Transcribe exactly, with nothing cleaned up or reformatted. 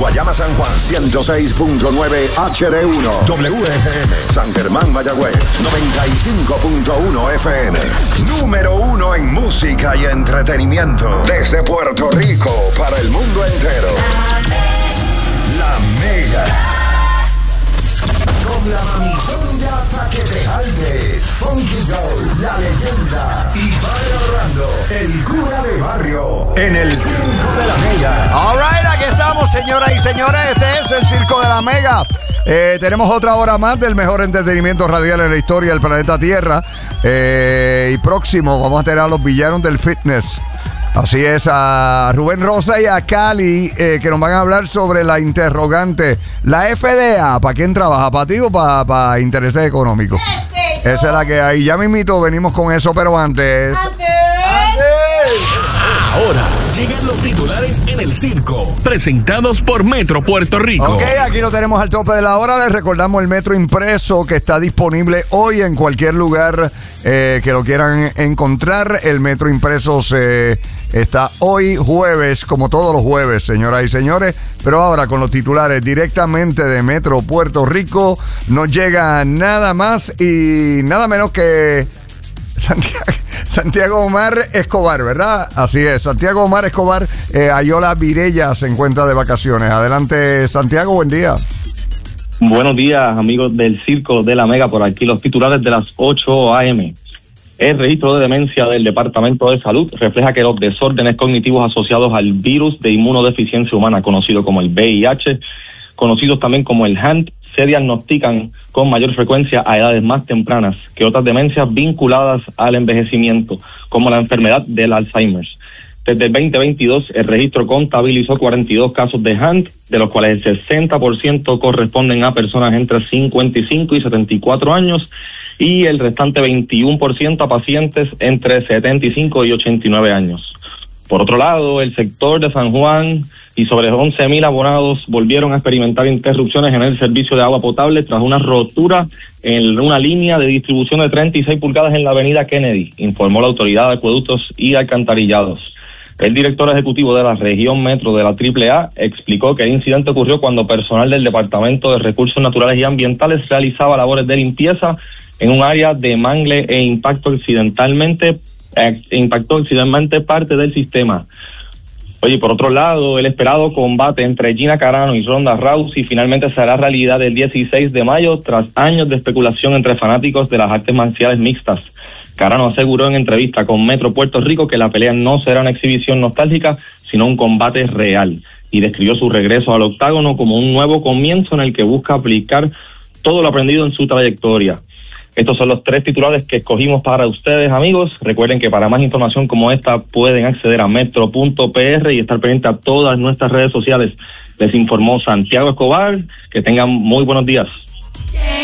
Guayama, San Juan, ciento seis punto nueve H D uno. W F M, San Germán, Mayagüez, noventa y cinco punto uno F M. Número uno en música y entretenimiento. Desde Puerto Rico para el mundo entero. La Mega. Con la mamizón de Ataque de Alves, Funky Joe, La Leyenda y Padre Orlando, el cura de barrio, en el Circo de la Mega. All right, aquí estamos, señoras y señores. Este es el Circo de la Mega. Eh, tenemos otra hora más del mejor entretenimiento radial en la historia del planeta Tierra. Eh, y próximo vamos a tener a los villanos del fitness. Así es, a Rubén Rosa y a Cali, eh, que nos van a hablar sobre la interrogante. La F D A, ¿para quién trabaja? ¿Para ti o para pa intereses económicos? Esa es la que hay. Ya mismito venimos con eso, pero antes... ¡Antes! ¡Antes! Ahora llegan los titulares en el circo, presentados por Metro Puerto Rico. Ok, aquí lo tenemos al tope de la hora. Les recordamos el Metro Impreso, que está disponible hoy en cualquier lugar eh, que lo quieran encontrar. El Metro Impreso se... está hoy jueves, como todos los jueves, señoras y señores. Pero ahora con los titulares directamente de Metro Puerto Rico, nos llega nada más y nada menos que Santiago, Santiago Omar Escobar, ¿verdad? Así es, Santiago Omar Escobar, eh, Ayola Virella se encuentra de vacaciones. Adelante, Santiago, buen día. Buenos días, amigos del Circo de la Mega. Por aquí los titulares de las ocho a eme. El registro de demencia del Departamento de Salud refleja que los desórdenes cognitivos asociados al virus de inmunodeficiencia humana, conocido como el V I H, conocidos también como el H A N T, se diagnostican con mayor frecuencia a edades más tempranas que otras demencias vinculadas al envejecimiento, como la enfermedad del Alzheimer. Desde el veinte veintidós, el registro contabilizó cuarenta y dos casos de H A N T, de los cuales el sesenta por ciento corresponden a personas entre cincuenta y cinco y setenta y cuatro años, y el restante veintiuno por ciento a pacientes entre setenta y cinco y ochenta y nueve años. Por otro lado, el sector de San Juan y sobre once mil abonados volvieron a experimentar interrupciones en el servicio de agua potable tras una rotura en una línea de distribución de treinta y seis pulgadas en la avenida Kennedy, informó la Autoridad de Acueductos y Alcantarillados. El director ejecutivo de la región metro de la triple A explicó que el incidente ocurrió cuando personal del Departamento de Recursos Naturales y Ambientales realizaba labores de limpieza en un área de mangle e impacto accidentalmente, eh, impactó accidentalmente parte del sistema. Oye, por otro lado, el esperado combate entre Gina Carano y Ronda Rousey finalmente será realidad el dieciséis de mayo tras años de especulación entre fanáticos de las artes marciales mixtas. Carano aseguró en entrevista con Metro Puerto Rico que la pelea no será una exhibición nostálgica, sino un combate real, y describió su regreso al octágono como un nuevo comienzo en el que busca aplicar todo lo aprendido en su trayectoria. Estos son los tres titulares que escogimos para ustedes, amigos. Recuerden que para más información como esta pueden acceder a metro punto p r y estar pendiente a todas nuestras redes sociales. Les informó Santiago Escobar. Que tengan muy buenos días.